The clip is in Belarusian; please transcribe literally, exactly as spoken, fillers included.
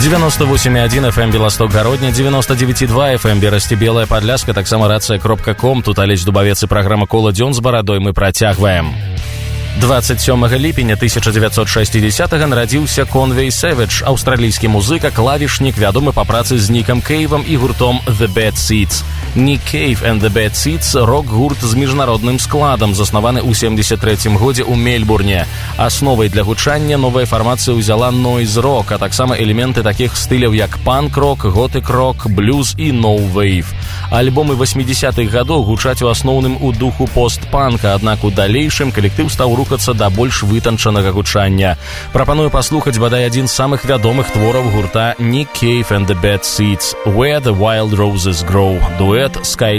девяносто восемь и один эф эм Белосток-Гародня, девяносто девять и два эф эм Берасці Белая Падляшка, таксама рацыя кропка ком. Тут Алесь Дубавец і праграма «Кола дзён з барадой». Мы працягваем. двадцать сёмага ліпеня тысяча девятьсот шестидесятого нарадзіўся Конвей Сэвидж, аўстралійскі музыка, клавішнік, вядомы па працы з Нікам Кейвам і гуртом The Bad Seeds. Нік Кейв and The Bad Seeds – рок-гурт з міжнародным складам, заснаваны ў семьдесят трэцім годзе ў Мельбурне. Асновай для гучання новая фармацыя ўзяла нойз-рок, а таксама элементы такіх стыляў як панк-рок, готык-рок, блюз і ноу-вейв. Альбомы восьмідзесятых гадоў гучаць у асноўным у духу пост-панка, аднак у далейшым калектыў стаў рухацца да больш вытанчанага гучання. Прапаную паслухаць бадай адзін з самых вядомых твораў гурта Нік Кейв and The Bad Seeds – Where the Wild Roses Grow, дуэт Sky